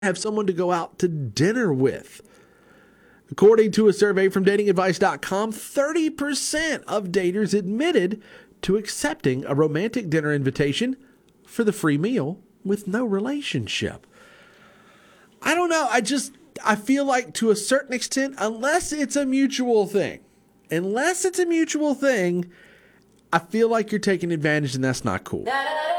have someone to go out to dinner with. According to a survey from datingadvice.com, 30% of daters admitted to accepting a romantic dinner invitation for the free meal with no relationship. I don't know. I feel like to a certain extent, unless it's a mutual thing, I feel like you're taking advantage and that's not cool.